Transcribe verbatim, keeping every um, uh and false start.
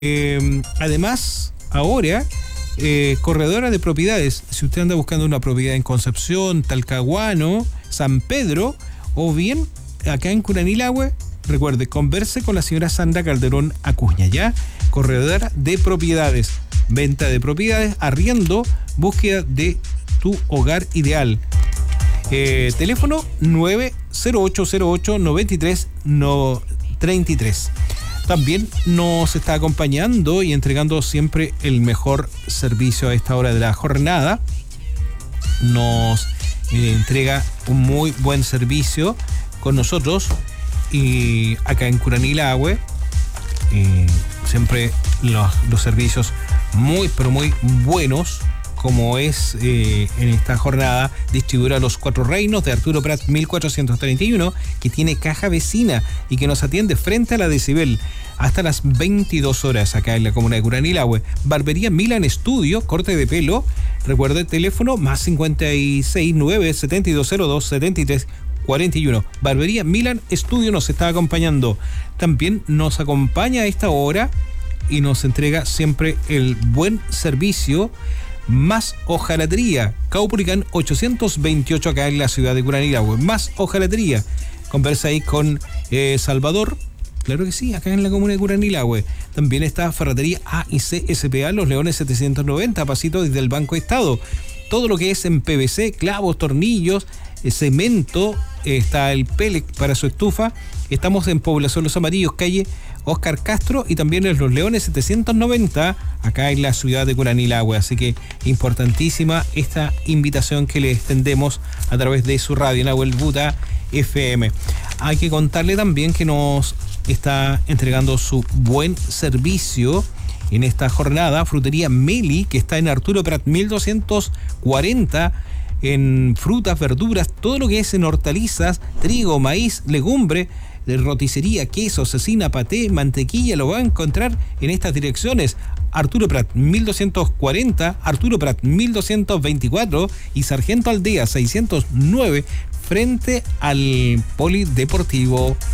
Eh, además, ahora, eh, corredora de propiedades. Si usted anda buscando una propiedad en Concepción, Talcahuano, San Pedro, o bien acá en Curanilahue, recuerde, converse con la señora Sandra Calderón Acuña, ¿ya? Corredora de propiedades, venta de propiedades, arriendo, búsqueda de tu hogar ideal. Eh, teléfono nueve cero ocho cero ocho nueve tres treinta y tres. También nos está acompañando y entregando siempre el mejor servicio a esta hora de la jornada. Nos eh, entrega un muy buen servicio con nosotros y acá en Curanilahue eh, siempre los, los servicios muy pero muy buenos, como es eh, en esta jornada distribuidora Los Cuatro Reinos de Arturo Prat mil cuatrocientos treinta y uno, que tiene caja vecina y que nos atiende frente a la Decibel hasta las veintidós horas acá en la comuna de Curanilahue. Barbería Milan Estudio, corte de pelo. Recuerde, teléfono más cincuenta y seis nueve setenta y dos cero dos setenta y tres cuarenta y uno. Barbería Milan Estudio nos está acompañando. También nos acompaña a esta hora y nos entrega siempre el buen servicio Más Hojalatería, Caupolicán ochocientos veintiocho acá en la ciudad de Curanilahue. Más Hojalatería. Conversa ahí con eh, Salvador. Claro que sí, acá en la comuna de Curanilahue. También está Ferretería A y C S P A Los Leones setecientos noventa, pasito desde el Banco Estado. Todo lo que es en P V C, clavos, tornillos, eh, cemento, eh, está el pellet para su estufa. Estamos en Población Los Amarillos, calle Oscar Castro, y también en Los Leones setecientos noventa, acá en la ciudad de Curanilahue. Así que importantísima esta invitación que le extendemos a través de su radio, Nahuel Buta F M. Hay que contarle también que nos está entregando su buen servicio en esta jornada Frutería Meli, que está en Arturo Prat mil doscientos cuarenta, en frutas, verduras, todo lo que es en hortalizas, trigo, maíz, legumbre, de roticería, queso, cecina, paté, mantequilla, lo va a encontrar en estas direcciones: Arturo Prat mil doscientos cuarenta, Arturo Prat mil doscientos veinticuatro y Sargento Aldea seiscientos nueve, frente al Polideportivo.